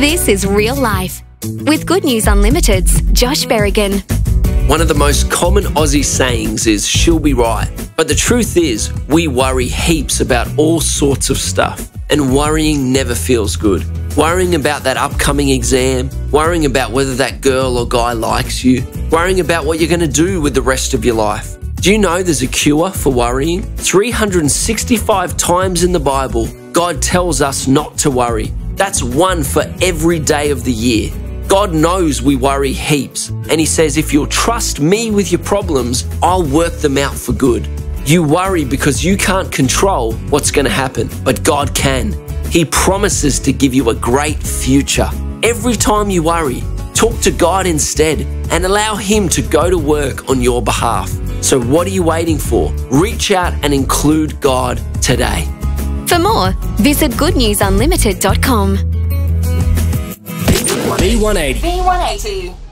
This is Real Life with Good News Unlimited's Josh Berrigan. One of the most common Aussie sayings is, she'll be right. But the truth is, we worry heaps about all sorts of stuff. And worrying never feels good. Worrying about that upcoming exam, worrying about whether that girl or guy likes you, worrying about what you're going to do with the rest of your life. Do you know there's a cure for worrying? 365 times in the Bible, God tells us not to worry. That's one for every day of the year. God knows we worry heaps, and He says, if you'll trust me with your problems, I'll work them out for good. You worry because you can't control what's going to happen, but God can. He promises to give you a great future. Every time you worry, talk to God instead and allow Him to go to work on your behalf. So what are you waiting for? Reach out and include God today. For more, visit goodnewsunlimited.com. B180. B180.